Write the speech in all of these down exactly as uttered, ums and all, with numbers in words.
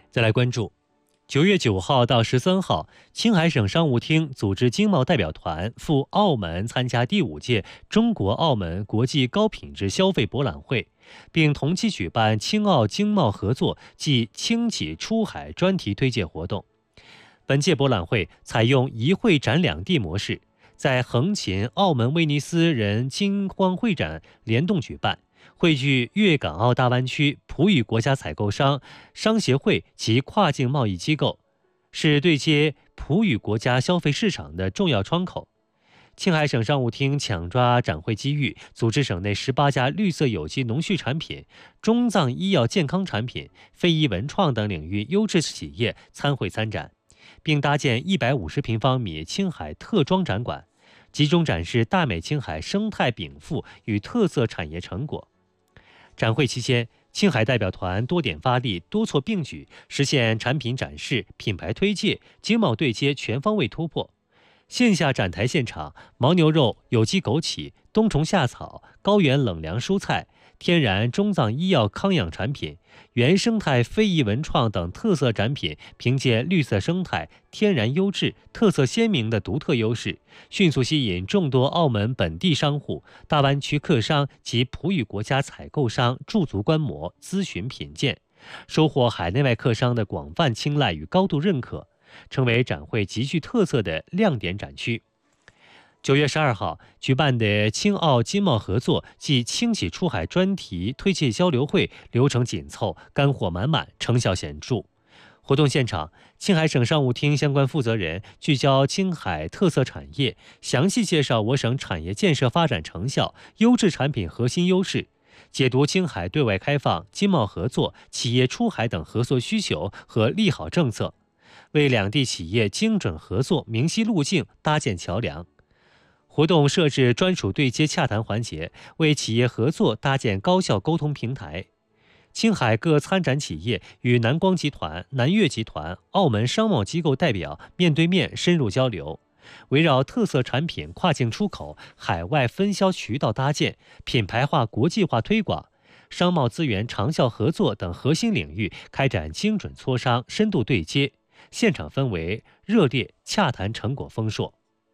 再来关注，九月九号到十三号，青海省商务厅组织经贸代表团赴澳门参加第五届中国澳门国际高品质消费博览会，并同期举办青澳经贸合作暨轻企出海专题推介活动。本届博览会采用一会展两地模式，在横琴澳门威尼斯人金光会展联动举办，汇聚粤港澳大湾区葡语国家采购商商协会及跨境贸易机构，是对接葡语国家消费市场的重要窗口。青海省商务厅抢抓展会机遇，组织省内十八家绿色有机农畜产品、中藏医药健康产品、非遗文创等领域优质企业参会参展，并搭建一百五十平方米青海特装展馆，集中展示大美青海生态禀赋与特色产业成果。展会期间，青海代表团多点发力，多措并举，实现产品展示、品牌推介、经贸对接全方位突破。线下展台现场，牦牛肉、有机枸杞、冬虫夏草、高原冷凉蔬菜、天然中藏医药康养产品、原生态非遗文创等特色展品，凭借绿色生态、天然优质、特色鲜明的独特优势，迅速吸引众多澳门本地商户、大湾区客商及葡语国家采购商驻足观摩、咨询品鉴，收获海内外客商的广泛青睐与高度认可，成为展会极具特色的亮点展区。九月十二号举办的青澳经贸合作暨轻企出海专题推介交流会流程紧凑，干货满满，成效显著。活动现场，青海省商务厅相关负责人聚焦青海特色产业，详细介绍我省产业建设发展成效、优质产品核心优势，解读青海对外开放、经贸合作、企业出海等合作需求和利好政策，为两地企业精准合作明晰路径搭建桥梁。活动设置专属对接洽谈环节，为企业合作搭建高效沟通平台。青海各参展企业与南光集团、南粤集团、澳门商贸机构代表面对面深入交流，围绕特色产品跨境出口、海外分销渠道搭建、品牌化国际化推广、商贸资源长效合作等核心领域开展精准磋商、深度对接，现场氛围热烈，洽谈成果丰硕。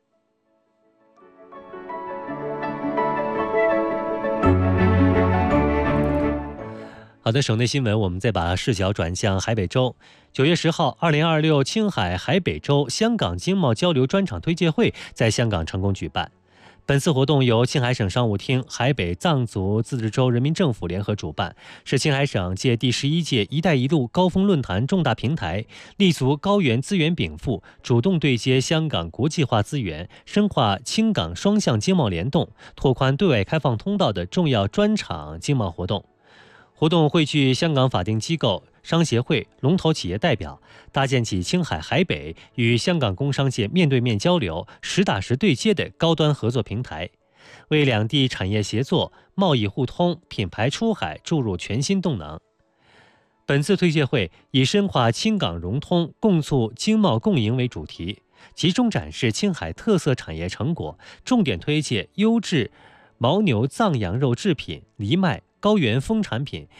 好的，省内新闻，我们再把视角转向海北州。九月十号，二零二六青海海北州香港经贸交流专场推介会在香港成功举办。本次活动由青海省商务厅、海北藏族自治州人民政府联合主办，是青海省借第十一届“一带一路”高峰论坛重大平台，立足高原资源禀赋，主动对接香港国际化资源，深化青港双向经贸联动，拓宽对外开放通道的重要专场经贸活动。活动汇聚香港法定机构、商协会、龙头企业代表，搭建起青海海北与香港工商界面对面交流、实打实对接的高端合作平台，为两地产业协作、贸易互通、品牌出海注入全新动能。本次推介会以深化青港融通、共促经贸共赢为主题，集中展示青海特色产业成果，重点推介优质牦牛藏羊肉制品、藜麦、高原蜂产品